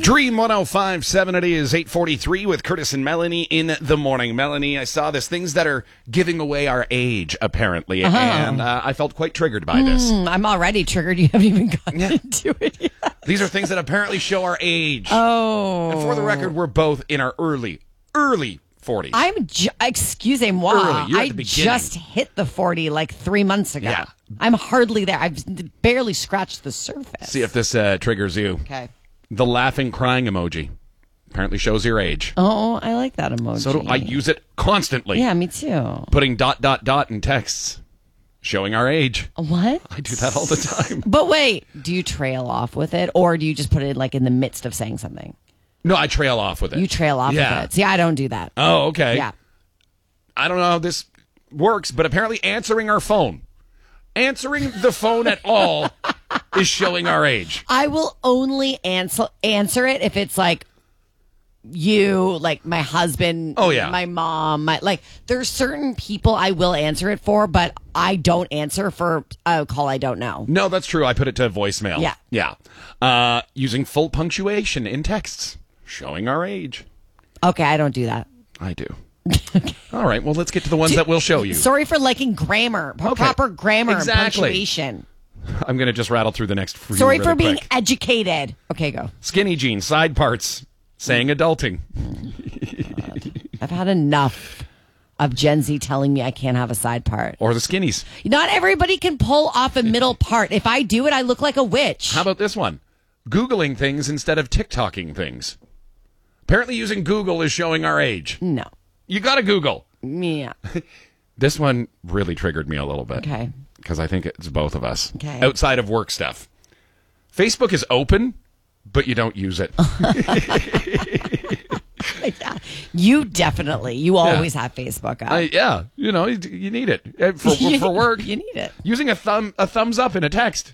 Dream 105.7, it is 8:43 with Curtis and Melanie in the morning. Melanie, I saw this, things that are giving away our age, apparently, and I felt quite triggered by this. I'm already triggered. You haven't even gotten into it yet. These are things that apparently show our age. Oh. And for the record, we're both in our early 40s. Excusez-moi. Early. You're at I the beginning. just hit the 40 like 3 months ago. Yeah. I'm hardly there. I've barely scratched the surface. See if this triggers you. Okay. The laughing, crying emoji apparently shows your age. Oh, I like that emoji. So do I use it constantly. Yeah, me too. Putting ... in texts, showing our age. What? I do that all the time. But wait, do you trail off with it, or do you just put it like in the midst of saying something? No, I trail off with it. You trail off with it. See, I don't do that. Oh, okay. Yeah. I don't know how this works, but apparently answering our phone, answering the phone at all is showing our age. I will only answer it if it's like you, like my husband, Oh, yeah. my mom, there's certain people I will answer it for, but I don't answer for a call I don't know. No, that's true. I put it to voicemail. Yeah. Yeah. Using full punctuation in texts, showing our age. Okay, I don't do that. I do. All right, well, let's get to the ones that will show you. Sorry for liking grammar, proper grammar Exactly. and punctuation. I'm going to just rattle through the next few Sorry really for being quick. educated. Okay, go. Skinny jeans, side parts, saying adulting. I've had enough of Gen Z telling me I can't have a side part. Or the skinnies. Not everybody can pull off a middle part. If I do it, I look like a witch. How about this one? Googling things instead of TikToking things. Apparently using Google is showing our age. No. You got to Google. Yeah. This one really triggered me a little bit. Okay. Because I think it's both of us. Okay. Outside of work stuff. Facebook is open, but you don't use it. Yeah. You always have Facebook up. Yeah. You know, you need it. For work. You need it. Using a thumbs up in a text